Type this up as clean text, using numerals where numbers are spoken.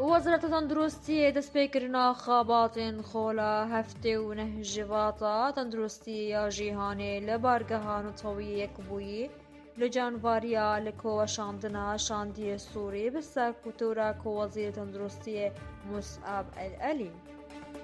وزارة تندروستی دەستپێکردنا خاباتên خۆلا هەفتێ و نەهژڤاتە تەندروستیە جیهانê li bargeha Netewî Yekbûyî li canvariya li koweşandina şandiyê Sûrî bi serkûtûra Wezîrê Tenduristiyê Mus'ab el-Elî.